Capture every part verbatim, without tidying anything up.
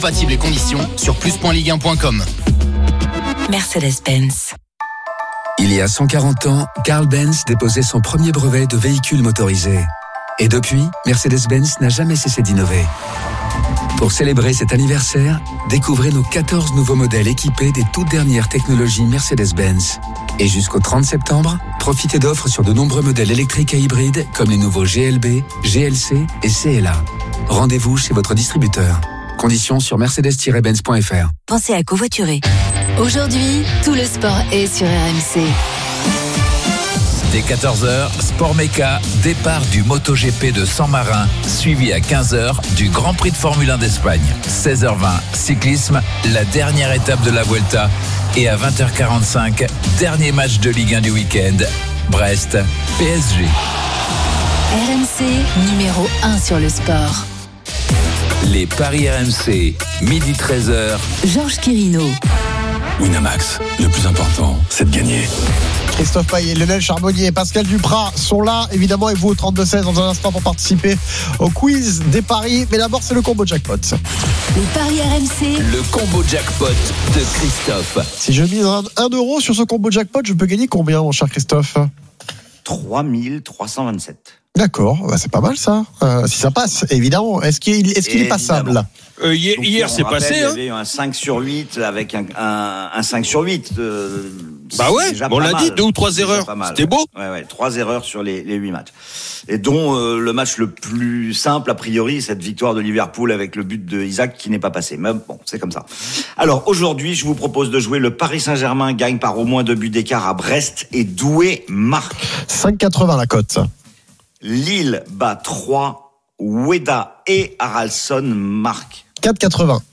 Compatibles et conditions sur plus point ligue un point com. Mercedes-Benz. Il y a cent quarante ans, Carl Benz déposait son premier brevet de véhicule motorisé. Et depuis, Mercedes-Benz n'a jamais cessé d'innover. Pour célébrer cet anniversaire, découvrez nos quatorze nouveaux modèles équipés des toutes dernières technologies Mercedes-Benz. Et jusqu'au trente septembre, profitez d'offres sur de nombreux modèles électriques et hybrides comme les nouveaux G L B, G L C et C L A. Rendez-vous chez votre distributeur. Conditions sur mercedes tiret benz point f r. Pensez à covoiturer. Aujourd'hui, tout le sport est sur R M C. Dès quatorze heures, Sport Méca, départ du MotoGP de San Marin, suivi à quinze heures du Grand Prix de Formule un d'Espagne. seize heures vingt, cyclisme, la dernière étape de la Vuelta. Et à vingt heures quarante-cinq, dernier match de Ligue un du week-end, Brest, P S G. R M C, numéro un sur le sport. Les paris R M C, midi treize heures. Georges Quirino. Winamax, le plus important, c'est de gagner. Christophe Payet, Lionel Charbonnier et Pascal Duprat sont là, évidemment, et vous au trente-deux seize dans un instant pour participer au quiz des paris. Mais d'abord, c'est le combo jackpot. Les paris R M C. Le combo jackpot de Christophe. Si je mise un, un euro sur ce combo jackpot, je peux gagner combien, mon cher Christophe ? trois mille trois cent vingt-sept. D'accord, bah c'est pas mal ça. Euh, si ça passe, évidemment. Est-ce qu'il, est-ce qu'il est passable ? Euh, hier, Donc, hier c'est rappelle, passé. Il y Hein. avait eu un cinq sur huit avec un, un, un cinq sur huit. Euh, bah ouais, on l'a dit, deux ou trois erreurs. C'était beau. Ouais, ouais, trois erreurs sur les, les huit matchs. Et dont euh, le match le plus simple, a priori, cette victoire de Liverpool avec le but de Isaac qui n'est pas passé. Mais bon, c'est comme ça. Alors aujourd'hui, je vous propose de jouer le Paris Saint-Germain gagne par au moins deux buts d'écart à Brest et Douai marque. cinq quatre-vingts la cote. Lille bat trois, Ueda et Haralson marquent. quatre quatre-vingts.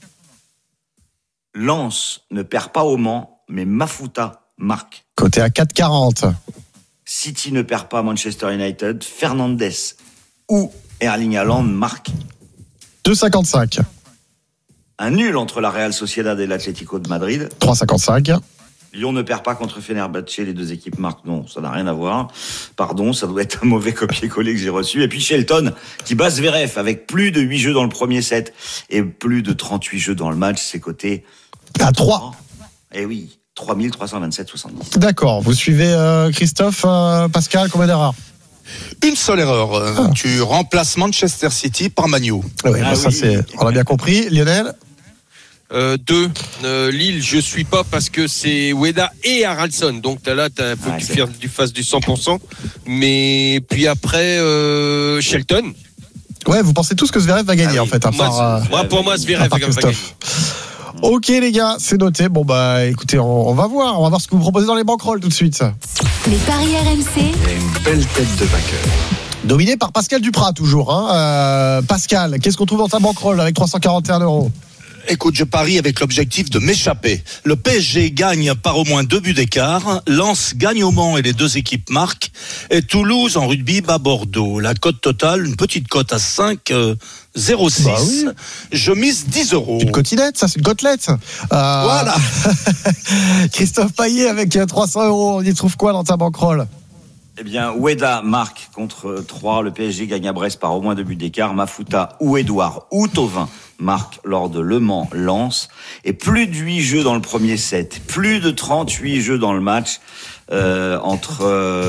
Lens ne perd pas au Mans, mais Mafuta marque. Côté à quatre quarante. City ne perd pas Manchester United, Fernandes ou Erling Haaland marquent. deux cinquante-cinq. Un nul entre la Real Sociedad et l'Atlético de Madrid. trois cinquante-cinq. Lyon ne perd pas contre Fenerbahçe, les deux équipes marquent. Non, ça n'a rien à voir. Pardon, ça doit être un mauvais copier-coller que j'ai reçu. Et puis Shelton qui bat Zverev avec plus de huit jeux dans le premier set et plus de trente-huit jeux dans le match. C'est coté à trois. Eh oui, trois mille trois cent vingt-sept virgule soixante-dix. D'accord, vous suivez euh, Christophe, euh, Pascal, combien d'erreurs ? Une seule erreur. Ah. Tu remplaces Manchester City par Man U. Oui, ah bah oui. ça c'est, on l'a bien compris. Lionel ? Euh, deux. Euh, Lille, je suis pas parce que c'est Ueda et Haralson. Donc t'as là, t'as, faut ouais, que tu, fasses, tu fasses du cent pour cent. Mais puis après, euh, Shelton. Ouais, vous pensez tous que Zverev va gagner ah oui. en fait. À moi, part, euh, moi, pour moi, Zverev va gagner. Ok les gars, c'est noté. Bon bah écoutez, on, on va voir, on va voir ce que vous proposez dans les banquerolles tout de suite. Les paris R M C. Il y a une belle tête de vainqueur. Dominé par Pascal Duprat toujours. Hein. Euh, Pascal, qu'est-ce qu'on trouve dans ta banquerolle avec trois cent quarante et un euros ? Écoute, je parie avec l'objectif de m'échapper. Le P S G gagne par au moins deux buts d'écart. Lens gagne au Mans et les deux équipes marquent. Et Toulouse en rugby bat Bordeaux. La cote totale, une petite cote à cinq zéro six. Bah oui. Je mise dix euros. Une cotinette, ça c'est une côtelette. Euh... Voilà. Christophe Payet avec trois cents euros. On y trouve quoi dans ta banquerolle ? Eh bien, Ueda marque contre trois. Le P S G gagne à Brest par au moins deux buts d'écart. Mafuta ou Edouard ou Thauvin marque lors de Le Mans-Lens. Et plus de huit jeux dans le premier set. Plus de trente-huit jeux dans le match euh, entre...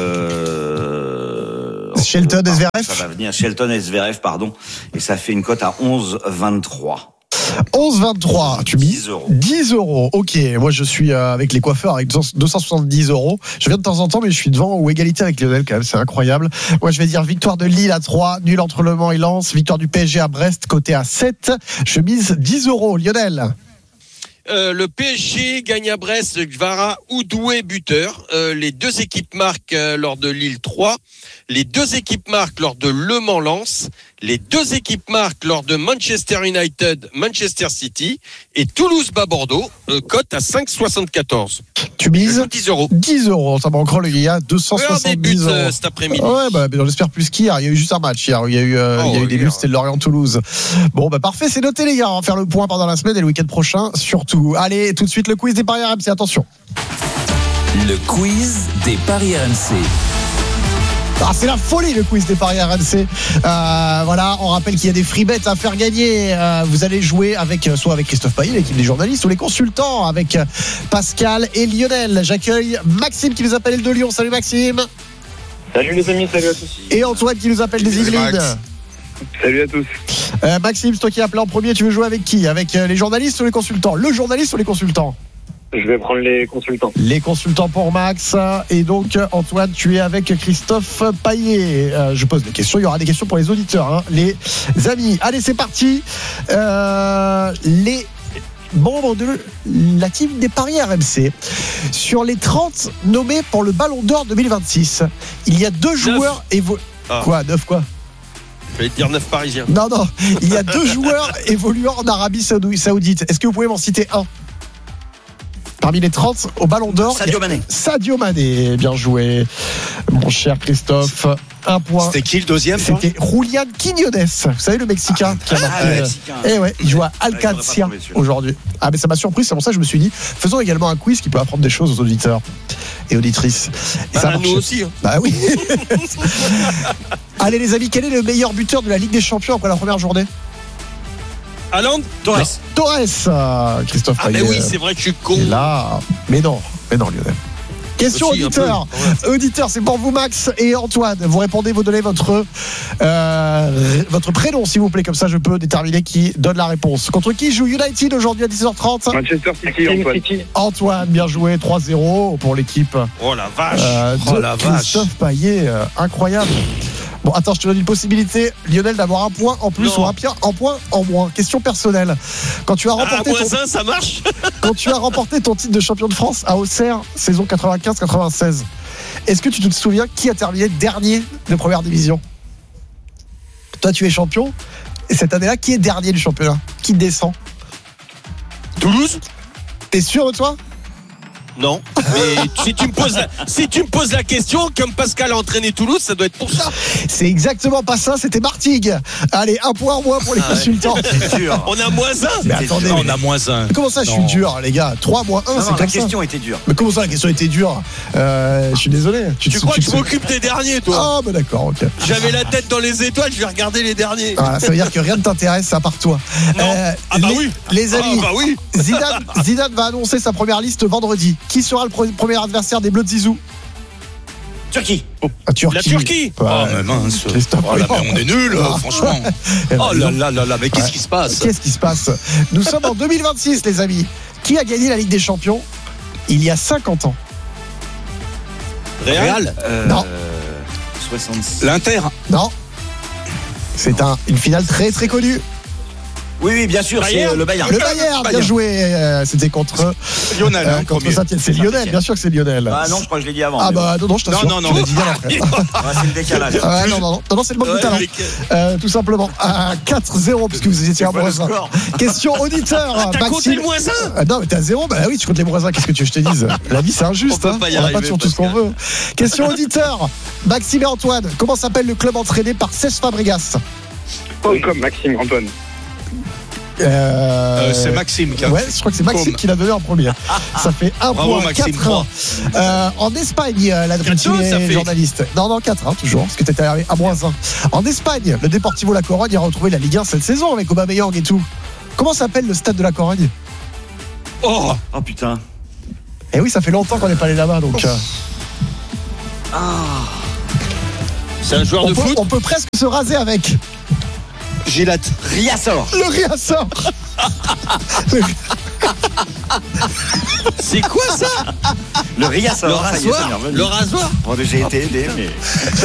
Euh, Shelton et Zverev. Ça va venir, Shelton et Zverev, pardon. Et ça fait une cote à onze vingt-trois. onze vingt-trois, tu mises dix euros. dix euros, ok. Moi, je suis avec les coiffeurs avec deux cent soixante-dix euros. Je viens de temps en temps, mais je suis devant ou égalité avec Lionel quand même, c'est incroyable. Moi, je vais dire victoire de Lille à trois, nul entre Le Mans et Lens, victoire du P S G à Brest, côté à sept. Je mise dix euros, Lionel. Euh, le P S G gagne à Brest, Gvara ou Douai buteur. Euh, les deux équipes marquent euh, lors de Lille trois. Les deux équipes marquent lors de Le Mans-Lens. Les deux équipes marquent lors de Manchester United, Manchester City. Et Toulouse bat Bordeaux, euh, cote à cinq virgule soixante-quatorze. Tu mises dix euros. dix euros, ça m'encrolle, il y a deux cent soixante-dix euros. Euh, cet après-midi. Ouais, bah, j'espère plus qu'hier. Il y a eu juste un match hier. Il y a eu, euh, oh, il y a eu des buts, c'était le Lorient-Toulouse. Bon, bah, parfait, c'est noté, les gars. On va faire le point pendant la semaine et le week-end prochain, surtout. Allez, tout de suite, le quiz des paris R M C. Attention. Le quiz des paris R M C. Ah, c'est la folie le quiz des paris R M C. Euh, voilà, on rappelle qu'il y a des free bets à faire gagner. Euh, vous allez jouer avec soit avec Christophe Payet, l'équipe des journalistes, ou les consultants avec Pascal et Lionel. J'accueille Maxime qui nous appelle de Lyon. Salut Maxime. Salut les amis, salut à tous. Et Antoine qui nous appelle des Yvelines. Salut à tous. Euh, Maxime, c'est toi qui as appelé en premier. Tu veux jouer avec qui? Avec les journalistes ou les consultants? Le journaliste ou les consultants? Je vais prendre les consultants. Les consultants pour Max. Et donc, Antoine, tu es avec Christophe Payet. Euh, je pose des questions. Il y aura des questions pour les auditeurs, hein, les amis. Allez, c'est parti. Euh, les membres de la team des paris R M C. Sur les trente nommés pour le Ballon d'Or deux mille vingt-six, il y a deux joueurs évoluant. Ah. Quoi, neuf quoi? Je vais te dire neuf parisiens. Non, non. Il y a deux joueurs évoluant en Arabie Saoudite. Est-ce que vous pouvez m'en citer un? Parmi les trente au Ballon d'Or, Sadio Mané. Sadio Mané, bien joué, mon cher Christophe. Un point. C'était qui le deuxième? C'était Julián Quiñones, vous savez le Mexicain ah, qui a marqué. Ah, le Mexicain. Eh ouais, il joue à Ah, Alcacia trouvé, aujourd'hui. Ah mais ça m'a surpris, c'est pour ça que je me suis dit, faisons également un quiz qui peut apprendre des choses aux auditeurs et auditrices. Et Bah, ça nous aussi. Hein. Bah oui. Allez les amis, quel est le meilleur buteur de la Ligue des Champions après la première journée? Haaland. Torres. Torres, euh, Christophe Ah mais Payet. oui, c'est vrai que je suis con. Et là, mais non, mais non Lionel. Question Aussi, un auditeur. peu. Auditeur, c'est pour vous Max et Antoine. Vous répondez, vous donnez votre euh, votre prénom s'il vous plaît, comme ça je peux déterminer qui donne la réponse. Contre qui joue United aujourd'hui à dix heures trente? Manchester City, Antoine. City. Antoine, bien joué, trois zéro pour l'équipe Oh la vache. euh, de Oh la vache. Christophe Payet. Euh, incroyable. Bon, attends, je te donne une possibilité, Lionel, d'avoir un point en plus Non. ou un, pire, un point en moins. Question personnelle. Quand tu as Ah, remporté moins ton... un, ça marche. Quand tu as remporté ton titre de champion de France à Auxerre, saison quatre-vingt-quinze quatre-vingt-seize, est-ce que tu te souviens qui a terminé dernier de première division? Toi, tu es champion. Et cette année-là, qui est dernier du championnat? Qui descend? Toulouse. T'es sûr de toi? Non. Mais si tu me poses la, si tu me poses la question, comme Pascal a entraîné Toulouse, ça doit être pour ça. C'est exactement pas ça, c'était Martigues. Allez, un point en moins pour les Ah ouais. consultants. C'est dur. On a moins un. Mais C'est attendez, dur. Non, on a moins un. mais comment ça, je suis Non. dur, les gars? trois moins un, Non, c'est non, comme la ça. question était dure. Mais comment ça, la question était dure? euh, Je suis désolé. Tu te- crois tu que je te- m'occupe des derniers, toi? Ah, bah d'accord, ok. J'avais la tête dans les étoiles, je vais regarder les derniers. Voilà, ça veut dire que rien ne t'intéresse à part toi. Non. Ah bah les, oui. Les amis, Ah bah oui. Zidane, Zidane va annoncer sa première liste vendredi. Qui sera le pre- premier adversaire des Bleus de Zizou? Turquie. La Turquie. La Turquie. Ouais. Oh, mais mince. Christophe, Oh là, oui. mais on est nuls, Ah. franchement. Eh ben, Oh là là là là, mais qu'est-ce qui se passe? Qu'est-ce qui se passe? Nous sommes en deux mille vingt-six, les amis. Qui a gagné la Ligue des Champions il y a cinquante ans? Real. Euh, Non. soixante-six. L'Inter. Non. C'est un, une finale très très connue. Oui, oui, bien sûr, c'est Bayern. euh, le Bayern. Le Bayern, bien Bayern. joué. Euh, C'était contre, Lionel, euh, hein, contre premier. Saint-Étienne. C'est Lionel, bien sûr que c'est Lionel. Ah non, je crois que je l'ai dit avant. Ah mais bah non, non, je t'assure. Non, non, non. Tu l'as dit bien après. bon. Ouais, c'est le décalage. Ah, non, non, non, non, non, c'est le manque de Ouais, talent. avec- Euh, tout simplement. À quatre zéro, parce que vous étiez à C'est quoi moins le un. score? Question auditeur. Ah, t'as compté Maxime. le moins un. Ah, non, mais t'es à zéro. Bah oui, tu comptes les moins un. Qu'est-ce que tu veux que je te dise? La vie, c'est injuste. On peut hein. pas y On n'a pas arriver, toujours tout ce qu'on Pascal. veut. Question auditeur. Maxime et Antoine. Comment s'appelle le club entraîné par Cesc Fabregas? Comme Maxime, Antoine. Euh, Euh, c'est Maxime qui a. Ouais, je crois que c'est Maxime Comme. qui l'a donné en premier. Ça fait un Bravo, point, Maxime, quatre un. Euh, en Espagne, euh, la quatre deux, ça fait. journaliste. Non, non, quatre un toujours, parce que t'étais arrivé à moins un. En Espagne, le Deportivo La Corogne a retrouvé la Ligue un cette saison avec Aubameyang et tout. Comment s'appelle le stade de la Corogne? Oh. Oh putain. Eh oui, ça fait longtemps qu'on n'est pas allé là-bas, donc euh, C'est un joueur on, de peut, foot. on peut presque se raser avec. Gillette. Riassor. Le Riassor. Le- C'est quoi ça? Le Riassor. Le ça y est, ça m'est rasoir. revenu. Le rasoir. Bon, j'ai été aidé, mais.